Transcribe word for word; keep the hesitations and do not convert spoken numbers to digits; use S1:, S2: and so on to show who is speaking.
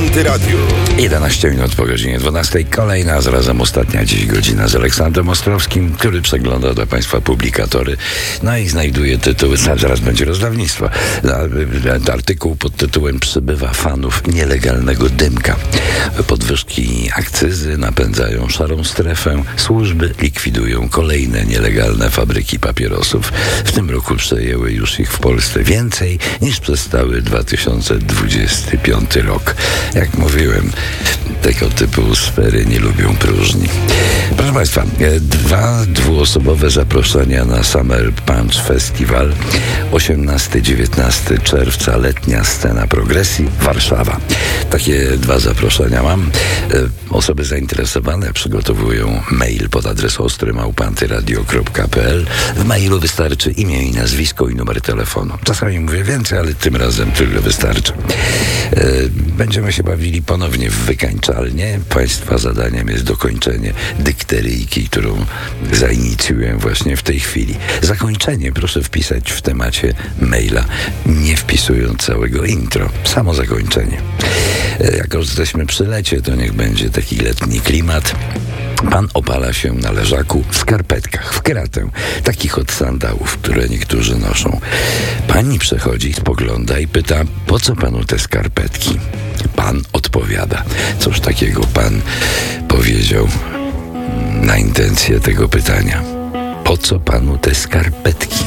S1: Antyradiu.
S2: jedenaście minut po godzinie dwunastej. Kolejna, zarazem ostatnia dziś godzina z Aleksandrem Ostrowskim, który przegląda dla Państwa publikatory. No i znajduje tytuły, zaraz będzie rozdawnictwo. Artykuł pod tytułem "Przybywa fanów nielegalnego dymka". Podwyżki akcyzy napędzają szarą strefę. Służby likwidują kolejne nielegalne fabryki papierosów. W tym roku przejęły już ich w Polsce więcej niż przez cały dwa tysiące dwudziesty piąty rok. Jak mówiłem, tego typu sfery nie lubią próżni. Proszę Państwa, dwa dwuosobowe zaproszenia na Summer Punch Festival. osiemnastego dziewiętnastego czerwca letnia scena progresji, Warszawa. Takie dwa zaproszenia mam. Osoby zainteresowane przygotowują mail pod adres ostry małpa antyradio kropka p l. W mailu wystarczy imię i nazwisko i numer telefonu. Czasami mówię więcej, ale tym razem tyle wystarczy. Będziemy się bawili ponownie w wykańczalnię. Państwa zadaniem jest dokończenie dykteryjki, którą zainicjuję właśnie w tej chwili. Zakończenie proszę wpisać w temacie maila, nie wpisując całego intro. Samo zakończenie. Jak już jesteśmy przy lecie, to niech będzie taki letni klimat. Pan opala się na leżaku w skarpetkach, w kratę, takich od sandałów, które niektórzy noszą. Pani przechodzi, spogląda i pyta, po co panu te skarpetki? Pan odpowiada. Cóż takiego pan powiedział na intencję tego pytania? Po co panu te skarpetki?